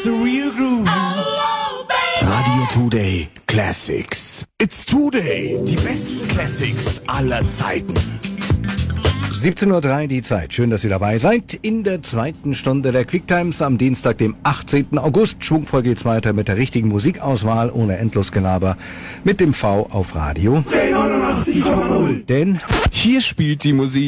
the real groove. Radio Today Classics. It's Today. Die besten Classics aller Zeiten. 17:03 Uhr die Zeit. Schön, dass Sie dabei seid. In der zweiten Stunde der Quicktimes am Dienstag, dem 18. August. Schwungvoll geht's weiter mit der richtigen Musikauswahl, ohne Endlosgelaber, mit dem V auf Radio. D89,0. Denn hier spielt die Musik.